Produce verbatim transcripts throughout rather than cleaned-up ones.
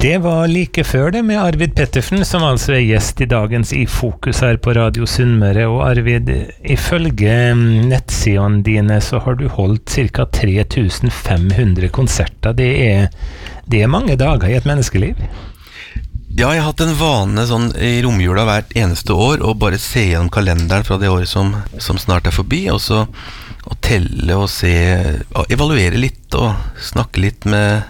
Det var like før det med Arvid Pettersen, som altså er gjest i dagens I Fokus her på Radio Sunnmøre. Og Arvid, ifølge nettsidene dine så har du holdt ca. tre tusen fem hundre konserter. Det er, det er mange dager i et menneskeliv. Ja, jeg har hatt en vane sånn i romjula hvert eneste år, og bare se gjennom kalenderen fra det året som, som snart er forbi, og så og telle og se, og evaluere litt og snakke litt med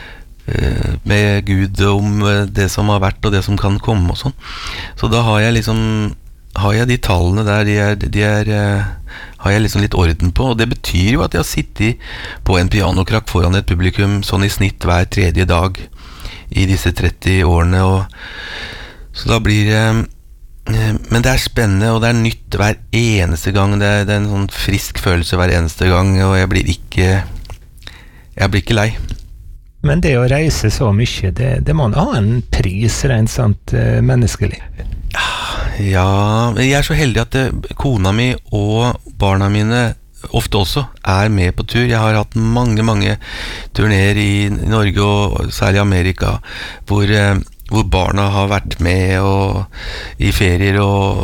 med Gud om det som har vært og det som kan komme og sånn. Så da har jeg liksom har jeg de tallene der, de er, de er har jeg liksom litt orden på, og det betyr jo at jeg har sittet på en pianokrakk foran et publikum sånn i snitt hver tredje dag i disse tretti årene, og så da blir det men det er spennende, og det er nytt hver eneste gang, det er, det er en sånn frisk følelse hver eneste gang, og jeg blir ikke jeg blir ikke lei. Men det å reise så mye, det, det må ha en pris rent sant uh, menneskelig. Ja, jeg er så heldig at det, kona mi og barna mine ofte også er med på tur. Jeg har hatt mange, mange turnéer i Norge og særlig Amerika, hvor, uh, hvor barna har vært med og, i ferier,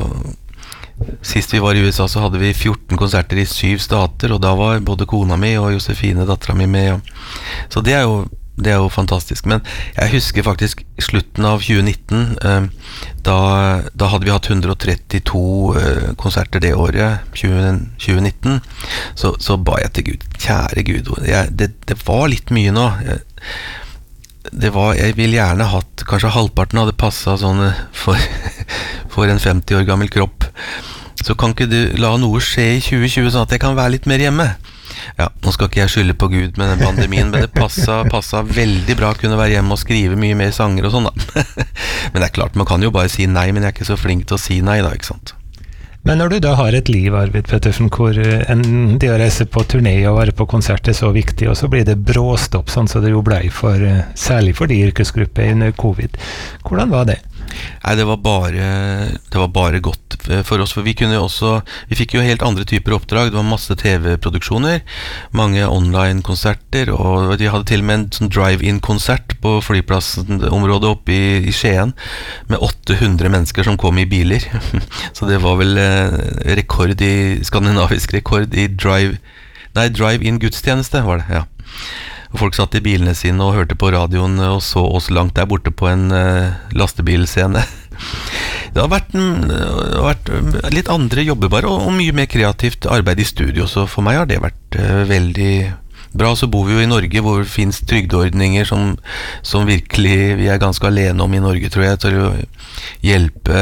og sist vi var i U S A så hadde vi fjorten konserter i syv stater, og da var både kona mi og Josefine, datteren min, med. Og, så det er jo Det er jo fantastisk, men jeg husker faktisk slutten av tjue nitten, eh, da, da hadde vi hatt hundre og trettito eh, konserter det året, tjue nitten, så, så ba jeg til Gud, kjære Gud, jeg, det, det var litt mye nå, jeg, det var, jeg ville gjerne hatt, kanskje halvparten hadde passet sånn for, for en femti år gammel kropp, så kan ikke du la noe skje i tjue tjue sånn at jeg kan være litt mer hjemme? Ja, nå skal ikke jeg skylde på Gud med den pandemien, men det passet, passet veldig bra å kunne være hjemme og skrive mye mer sanger og sånn da. Men det er klart, man kan jo bare si nei, men jeg er ikke så flink til å si nei da, ikke sant? Men når du da har et liv, Arvid Pettersen, hvor en, det å reise på turné og være på konsert er så viktig, og så blir det bråstopp, sånn som det jo ble for, særlig for de yrkesgrupper under covid. Hvordan var det? Nei, det var bare det var bare godt for oss, for vi kunne jo også vi fikk jo helt andre typer oppdrag. Det var masse T V-produksjoner, mange online-konserter, og de hadde til og med en sånn drive-in-konsert på flyplassområdet oppe i, i Skien med åtte hundre mennesker som kom i biler. Så det var vel eh, rekord i skandinavisk rekord i drive nei, drive-in gudstjeneste var det, ja. Folk satt i bilene sine og hørte på radioen og så oss langt der borte på en uh, lastebilscene. Det har vært, uh, vært litt andre jobber bare, og, og mye mer kreativt arbeid i studio, så for meg har det vært uh, veldig bra. Så bor vi jo i Norge, hvor det finnes trygdeordninger som, som virkelig vi er ganske alene om i Norge, tror jeg, til å hjelpe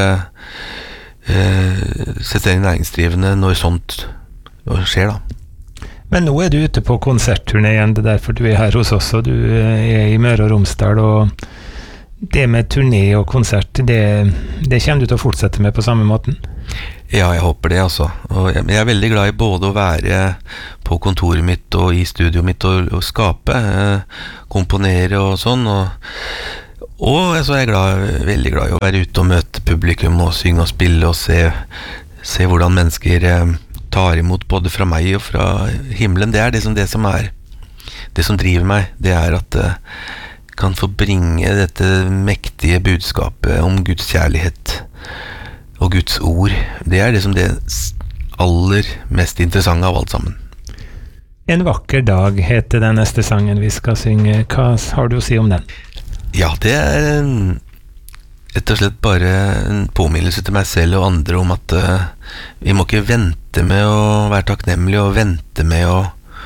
uh, selvstendig næringsdrivende når sånt skjer da. Men nå er du ute på konsertturné igjen, det er derfor du er her hos oss, og du er i Møre og Romsdal, og det med turné og konsert, det, det kommer du til å fortsette med på samme måten? Ja, jeg håper det altså. Og jeg, jeg er veldig glad i både å være på kontoret mitt og i studio mitt og, og skape, eh, komponere og sånn, og, og så er jeg glad, veldig glad i å være ute og møte publikum og synge og spille og se, se hvordan mennesker eh, tar imot både fra meg og fra himmelen. Det er det som, det som er det som driver meg, det er at jeg uh, kan få bringe dette mektige budskapet om Guds kjærlighet og Guds ord. Det er det som det aller mest interessante av alt sammen. En vakker dag heter den neste sangen vi skal synge. Hva har du å si om den? Ja, det er en rett og slett bare en påminnelse til meg selv og andre om at uh, vi må ikke vente med å være takknemlige og vente med å,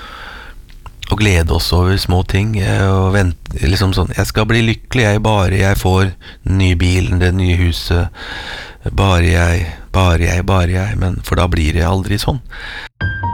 å glede oss over små ting og vente, liksom sånn, jeg skal bli lykkelig jeg bare jeg får den nye bilen, det nye huset, bare jeg, bare jeg, bare jeg, men for da blir det aldri sånn.